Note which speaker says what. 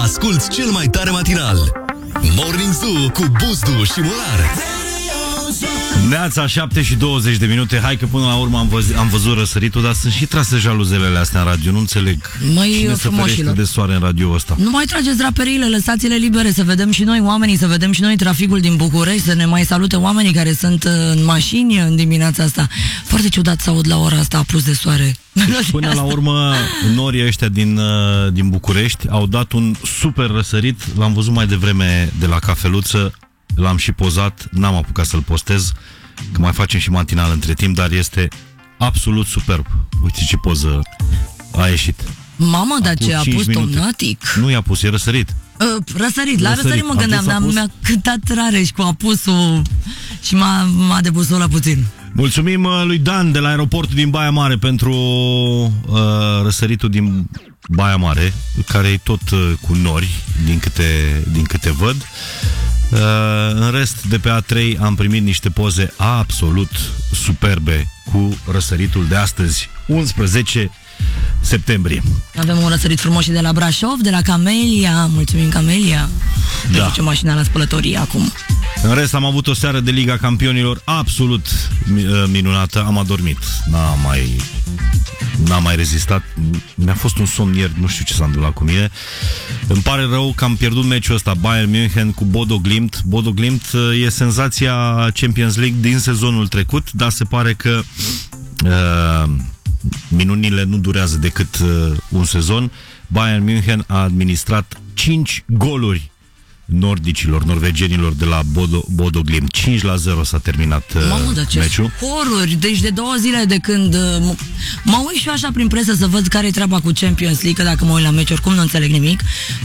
Speaker 1: asculți cel mai tare matinal. Morning Zoo cu Buzdu și Morar.
Speaker 2: Neața, 7:20. Hai că până la urmă am văzut răsăritul, dar sunt și trase jaluzelele astea în radio. Nu înțeleg cine se ferește de soare în radio ăsta.
Speaker 3: Nu mai trageți draperiile, lăsați-le libere, să vedem și noi oamenii, să vedem și noi traficul din București, să ne mai salute oamenii care sunt în mașini în dimineața asta. Foarte ciudat să aud la ora asta apus de soare.
Speaker 2: Până la urmă, norii ăștia din București au dat un super răsărit. L-am văzut mai devreme de la cafeluță. L-am și pozat, n-am apucat să-l postez, că mai facem și matinal între timp, dar este absolut superb. Uite ce poză a ieșit.
Speaker 3: Mamă, dar ce a pus Tomnatic?
Speaker 2: Nu i-a pus, e răsărit.
Speaker 3: Răsărit, la răsărit mă gândeam, mi-a cântat Rareș cu apusul și m-a debusolat puțin. Mulțumim
Speaker 2: lui Dan de la aeroportul din Baia Mare pentru răsăritul din Baia Mare, care e tot cu nori, din câte văd. În rest, de pe A3 am primit niște poze absolut superbe cu răsăritul de astăzi, 11 septembrie.
Speaker 3: Avem un răsărit frumos și de la Brașov, de la Camelia. Mulțumim, Camelia. Da. Duce mașina la spălătorie acum.
Speaker 2: În rest, am avut o seară de Liga Campionilor absolut minunată. Am adormit. N-am mai rezistat. Mi-a fost un somn ieri, nu știu ce s-a întâmplat cu mine. Îmi pare rău că am pierdut meciul ăsta, Bayern München cu Bodo Glimt. Bodo Glimt e senzația Champions League din sezonul trecut, dar se pare că minunile nu durează decât un sezon. Bayern München a administrat 5 goluri norvegienilor de la Bodo Glimt. 5-0 s-a terminat meciul.
Speaker 3: Horrori! Deci de 2 zile de când mă uit și așa prin presă să văd care e treaba cu Champions League, că dacă mă uit la meci oricum nu înțeleg nimic.